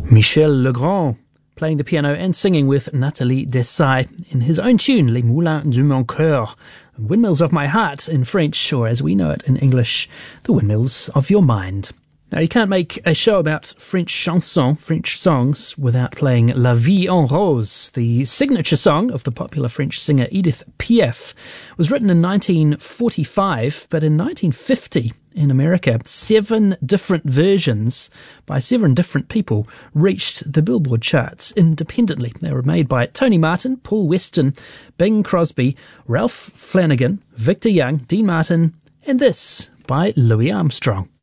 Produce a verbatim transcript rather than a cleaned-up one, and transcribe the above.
Michel Legrand, playing the piano and singing with Nathalie Dessay in his own tune, Les Moulins de mon Cœur, Windmills of My Heart in French, or as we know it in English, The Windmills of Your Mind. Now, you can't make a show about French chansons, French songs, without playing La Vie en Rose. The signature song of the popular French singer Edith Piaf was written in nineteen forty-five, but in nineteen fifty, in America, seven different versions by seven different people reached the Billboard charts independently. They were made by Tony Martin, Paul Weston, Bing Crosby, Ralph Flanagan, Victor Young, Dean Martin, and this by Louis Armstrong.